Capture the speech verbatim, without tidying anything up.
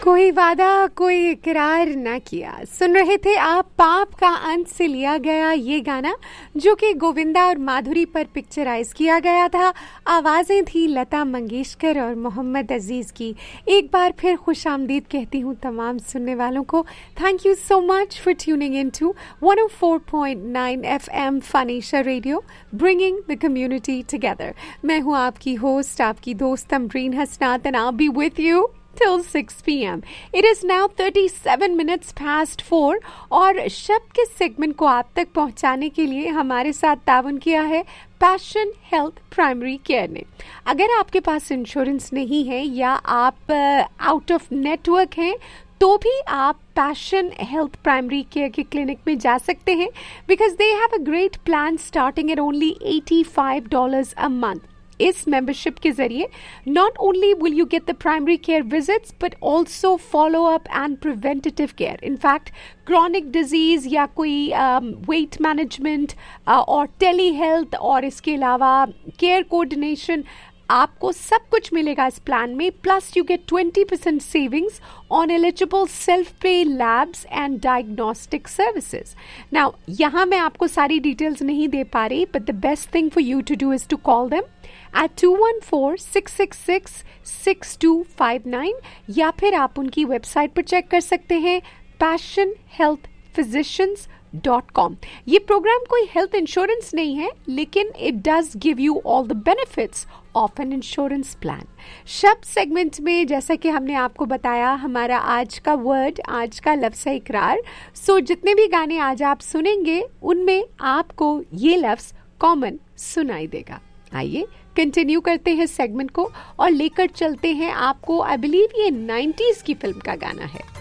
कोई वादा कोई इकरार ना किया। सुन रहे थे आप पाप का अंत से लिया गया ये गाना, जो कि गोविंदा और माधुरी पर पिक्चराइज किया गया था। आवाज़ें थी लता मंगेशकर और मोहम्मद अजीज़ की। एक बार फिर खुश आमदीद कहती हूँ तमाम सुनने वालों को। Thank you so much for tuning in to one O four point nine F M फनीशा radio, bringing the community together. मैं हूँ आपकी होस्ट, आपकी दोस्त अमरीन हसनात, and I will be with you till six p m It is now thirty-seven minutes past four और शब के segment को आप तक पहुंचाने के लिए हमारे साथ ताउन किया है पैशन हेल्थ प्राइमरी केयर ने। अगर आपके पास इंश्योरेंस नहीं है या आप आउट ऑफ नेटवर्क हैं तो भी आप पैशन हेल्थ प्राइमरी केयर के क्लिनिक में जा सकते हैं, because they have a great plan starting at only eighty-five dollars a month। इस मेंबरशिप के जरिए not only will you get the primary care visits but also follow up and preventative care. In fact chronic disease या कोई weight management और tele health और इसके अलावा care coordination, आपको सब कुछ मिलेगा इस प्लान में। Plus you get twenty percent savings on eligible self पे labs and diagnostic services. Now यहाँ मैं आपको सारी डिटेल्स नहीं दे पा रही, but the best thing for you to do is to call them at two one four six six six six two five nine, या फिर आप उनकी वेबसाइट पर चेक कर सकते हैं passion health physicians dot com। ये प्रोग्राम कोई हेल्थ इंश्योरेंस नहीं है, लेकिन it does give you all the benefits of an insurance plan. शब्द सेगमेंट में जैसा कि हमने आपको बताया, हमारा आज का वर्ड, आज का लफ्ज़ है इकरार। सो जितने भी गाने आज आप सुनेंगे उनमें आपको ये लफ्ज़ कॉमन सुनाई देगा। आइए कंटिन्यू करते हैं सेगमेंट को और लेकर चलते हैं आपको, आई बिलीव ये नाइंटीज़ की फिल्म का गाना है।